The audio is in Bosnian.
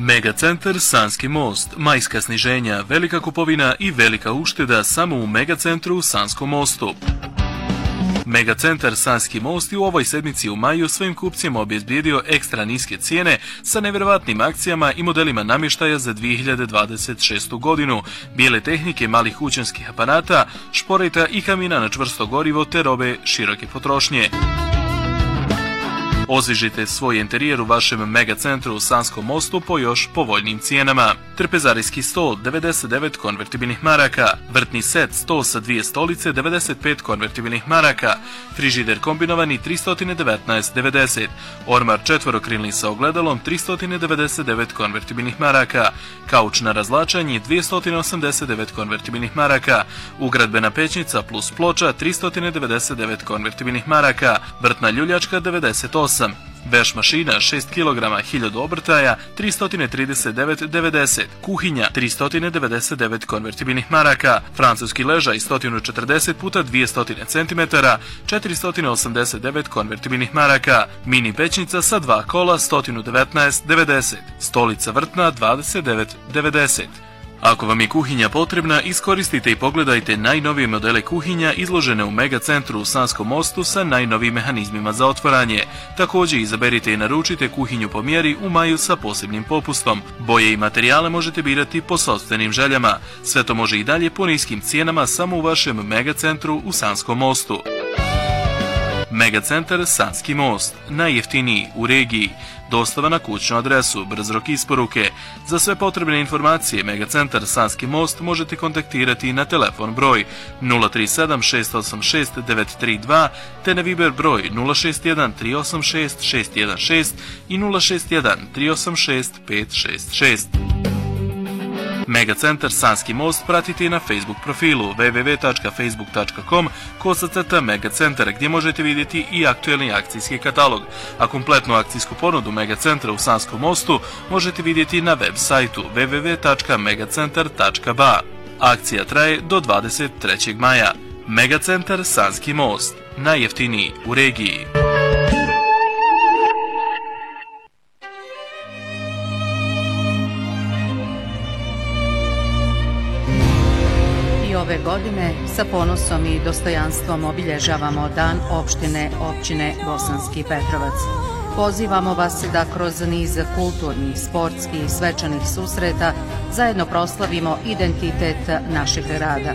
Megacentar Sanski most, majska sniženja, velika kupovina i velika ušteda samo u Megacentru Sanskom mostu. Megacentar Sanski most je u ovoj sedmici u maju svojim kupcima obezbijedio ekstra niske cijene sa nevjerovatnim akcijama i modelima namještaja za 2026. godinu, bijele tehnike malih kućanskih aparata, šporeta i kamina na čvrsto gorivo te robe široke potrošnje. Osvježite svoj interijer u vašem Megacentru u Sanskom mostu po još povoljnim cijenama. Trpezarijski stol 99 konvertibilnih maraka, vrtni set stol sa 2 stolice 95 konvertibilnih maraka, frižider kombinovani 319,90, ormar četvorokrilni sa ogledalom 399 konvertibilnih maraka, kauč na razlačanje 289 konvertibilnih maraka, ugradbena pećnica plus ploča 399 konvertibilnih maraka, vrtna ljuljačka 98, veš mašina 6 kg 1000 obrtaja 339,90, kuhinja 399 konvertibilnih maraka, francuski ležaj 140 x 200 cm 489 konvertibilnih maraka, mini pećnica sa 2 kola 119,90, stolica vrtna 29,90. Ako vam je kuhinja potrebna, iskoristite i pogledajte najnovije modele kuhinja izložene u Megacentru u Sanskom mostu sa najnovijim mehanizmima za otvaranje. Također izaberite i naručite kuhinju po mjeri u maju sa posebnim popustom. Boje i materijale možete birati po sopstvenim željama. Sve to može i dalje po niskim cijenama samo u vašem Megacentru u Sanskom mostu. Megacentar Sanski most, najjeftiniji u regiji, dostava na kućnu adresu, brz rok isporuke. Za sve potrebne informacije Megacentar Sanski most možete kontaktirati na telefon broj 037 686 932 te na Viber broj 061 386 616 i 061 386 566. Megacentar Sanski most pratite na Facebook profilu www.facebook.com/Megacentar gdje možete vidjeti i aktuelni akcijski katalog, a kompletnu akcijsku ponudu Megacentra u Sanskom mostu možete vidjeti na web sajtu www.megacentar.ba. Akcija traje do 23. maja. Megacentar Sanski most, najjeftiniji u regiji. Ove godine sa ponosom i dostojanstvom obilježavamo Dan opštine Bosanski Petrovac. Pozivamo vas da kroz niz kulturnih, sportskih i svečanih susreta zajedno proslavimo identitet našeg grada.